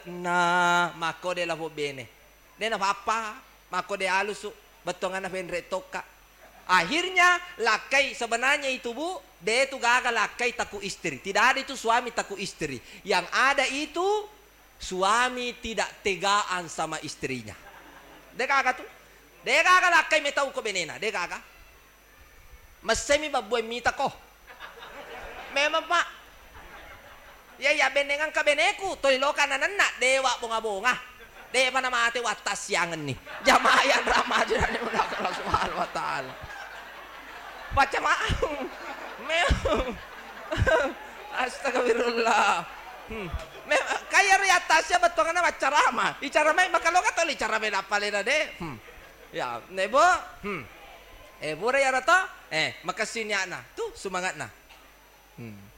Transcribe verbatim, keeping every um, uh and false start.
na mako de la po bene. De na papa, mako de alus betongan na penre toka. Akhirnya lakai sebenarnya itu bu, dia itu gagal lakai taku istri. Tidak ada itu suami taku istri. Yang ada itu suami tidak tegaan sama istrinya. Dia kagak tuh. Dia kagak lakai metau ko benena. Dia kagak. Masemi babuai mita ko. Memang pak. Ya ya benengan ka beneku. Tolilokan na nana. Dewa bunga-bunga. Dewa na mati watas yangan nih. Jamaah yang Ramadan ini udah Allah subhanahu wa ta'ala. Baca maaf. Memang. Astagfirullah. Hmm. Kaya ri atasnya betul kan baca rama. Icara mai makalo ka toli cara beda palena de. Hmm. Ya, nebo. Hmm. Eh, bore ya rata. Eh, makasih nya na. Tuh semangat na. Hmm.